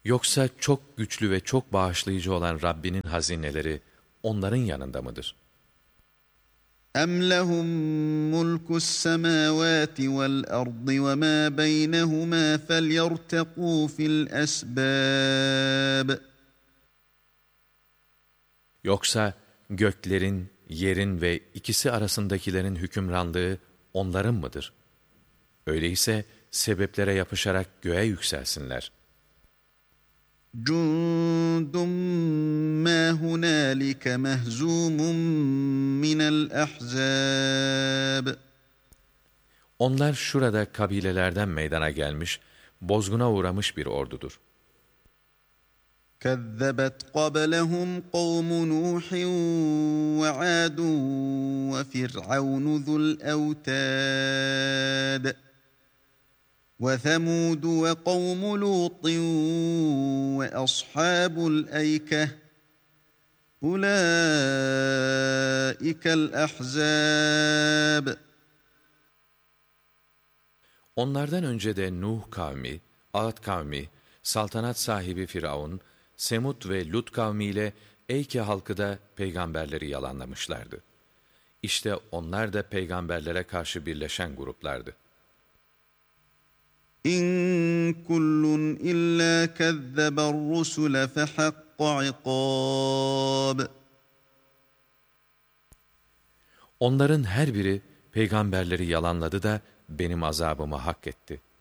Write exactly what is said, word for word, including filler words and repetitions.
Yoksa çok güçlü ve çok bağışlayıcı olan Rabbinin hazineleri onların yanında mıdır? أَمْ لَهُم مُّلْكُ السَّمَاوَاتِ وَالْأَرْضِ وَمَا بَيْنَهُمَا فَلْيَرْتَقُوا فِي الْأَسْبَابِ. Yoksa göklerin, yerin ve ikisi arasındakilerin hükümranlığı onların mıdır? Öyleyse sebeplere yapışarak göğe yükselsinler. جُندٌ مَّا هُنَالِكَ مَهْزُومٌ مِّنَ الْأَحْزَابِ. Onlar şurada kabilelerden meydana gelmiş, bozguna uğramış bir ordudur. كَذَّبَتْ قَبْلَهُمْ قَوْمُ نُوحٍ وَعَادٌ وَفِرْعَوْنُ ذُو الْأَوْتَادِ وَثَمُودُ وَقَوْمُ لُوطٍ وَأَصْحَابُ الْأَيْكَةِ أُولَٰئِكَ الْأَحْزَابُ. Onlardan önce de Nuh kavmi, Ad kavmi, saltanat sahibi Firavun, Semud ve Lut kavmiyle Eyke halkı da peygamberleri yalanlamışlardı. İşte onlar da peygamberlere karşı birleşen gruplardı. İn kullun illa kezzeber rusule fehakka ikab. Onların her biri peygamberleri yalanladı da benim azabımı hak etti.